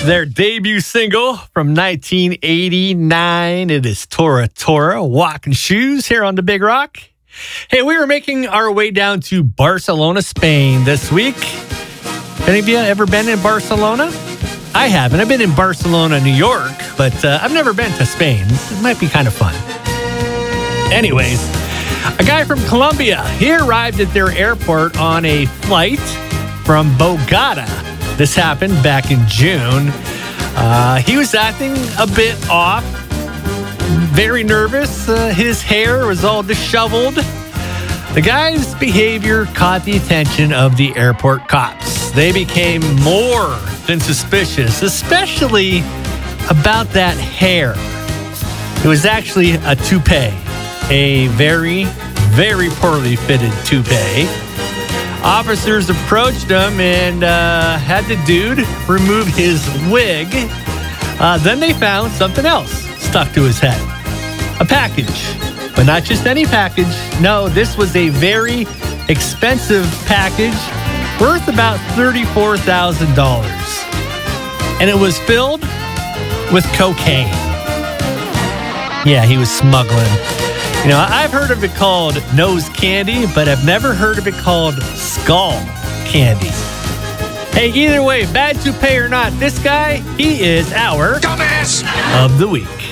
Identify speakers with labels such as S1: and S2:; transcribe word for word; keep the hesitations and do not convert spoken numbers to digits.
S1: their debut single from nineteen eighty-nine. It is Tora Tora, Walking Shoes, here on the Big Rock. Hey, we were making our way down to Barcelona, Spain this week. Any of you ever been in Barcelona? I haven't. I've been in Barcelona, New York, but uh, I've never been to Spain. It might be kind of fun. Anyways, a guy from Colombia, he arrived at their airport on a flight from Bogota. This happened back in June. Uh, he was acting a bit off, very nervous. Uh, his hair was all disheveled. The guy's behavior caught the attention of the airport cops. They became more than suspicious, especially about that hair. It was actually a toupee, a very, very poorly fitted toupee. Officers approached him and uh, had the dude remove his wig. Uh, then they found something else stuck to his head. A package. But not just any package. No, this was a very expensive package worth about thirty-four thousand dollars. And it was filled with cocaine. Yeah, he was smuggling. You know, I've heard of it called nose candy, but I've never heard of it called skull candy. Hey, either way, bad toupee or not, this guy, he is our dumbass of the week.